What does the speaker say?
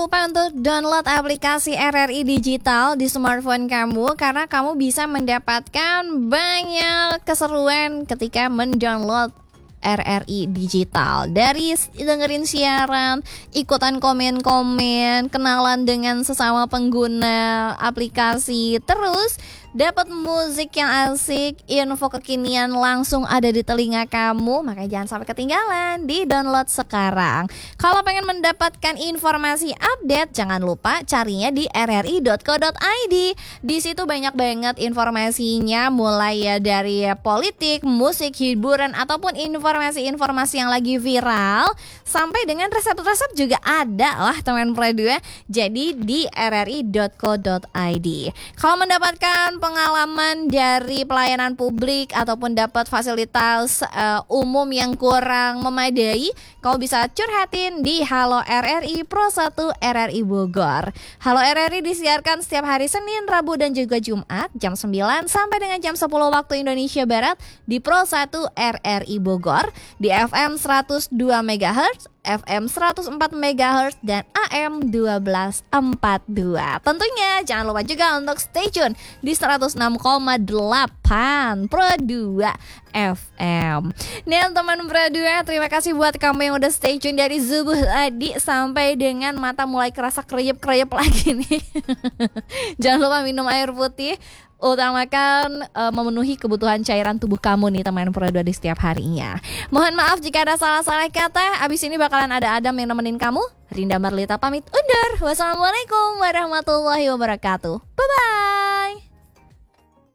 lupa untuk download aplikasi RRI Digital di smartphone kamu, karena kamu bisa mendapatkan banyak keseruan ketika mendownload RRI Digital. Dari dengerin siaran, ikutan komen-komen, kenalan dengan sesama pengguna aplikasi, terus dapat musik yang asik, info kekinian langsung ada di telinga kamu. Makanya jangan sampai ketinggalan, di download sekarang. Kalau pengen mendapatkan informasi update, jangan lupa carinya di rri.co.id. Di situ banyak banget informasinya, mulai ya dari politik, musik, hiburan, ataupun informasi-informasi yang lagi viral, sampai dengan resep-resep juga ada lah teman Pro 2. Jadi di rri.co.id. Kalau mendapatkan pengalaman dari pelayanan publik ataupun dapat fasilitas umum yang kurang memadai, kamu bisa curhatin di Halo RRI Pro 1 RRI Bogor. Halo RRI disiarkan setiap hari Senin, Rabu, dan juga Jumat jam 9 sampai dengan jam 10 waktu Indonesia Barat di Pro 1 RRI Bogor, di FM 102 MHz, FM 104 MHz, dan AM 1242. Tentunya jangan lupa juga untuk stay tune di 106,8 Pro 2 FM. Nih teman Pro 2, terima kasih buat kamu yang udah stay tune dari subuh tadi sampai dengan mata mulai kerasa kreyep-kreyep lagi nih. Jangan lupa minum air putih. Utamakan memenuhi kebutuhan cairan tubuh kamu nih teman Pro 2 di setiap harinya. Mohon maaf jika ada salah-salah kata. Abis ini bakalan ada Adam yang nemenin kamu. Rinda Marlita pamit undur. Wassalamualaikum warahmatullahi wabarakatuh. Bye-bye.